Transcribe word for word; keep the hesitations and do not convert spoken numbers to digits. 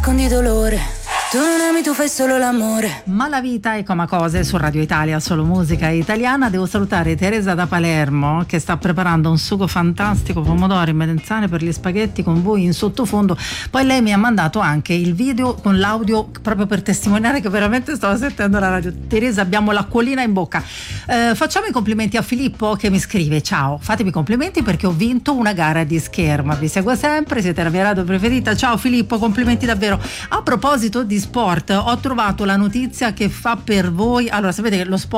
nascondi dolore. Tu non ami, tu fai solo l'amore. Ma la vita è come cose su Radio Italia, solo musica italiana. Devo salutare Teresa da Palermo che sta preparando un sugo fantastico, pomodori, melanzane per gli spaghetti con voi in sottofondo. Poi lei mi ha mandato anche il video con l'audio proprio per testimoniare che veramente stavo sentendo la radio. Teresa, abbiamo l'acquolina in bocca. Eh, facciamo i complimenti a Filippo che mi scrive: ciao, fatemi complimenti perché ho vinto una gara di scherma, vi seguo sempre, siete la mia radio preferita. Ciao Filippo, complimenti davvero. A proposito di sport, ho trovato la notizia che fa per voi, allora sapete che lo sport